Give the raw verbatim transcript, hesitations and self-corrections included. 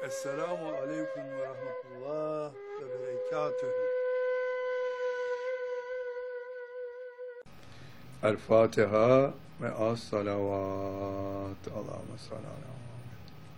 Esselamu aleyküm ve rahmetullah ve berekatühü. El Fatiha ve as salavat. Allahümme salli ala